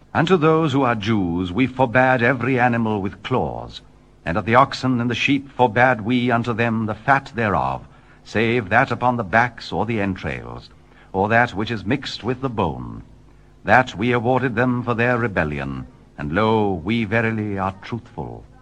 Unto those who are Jews we forbade every animal with claws, and of the oxen and the sheep forbade we unto them the fat thereof, save that upon the backs or the entrails, or that which is mixed with the bone. That we awarded them for their rebellion, and lo, we verily are truthful.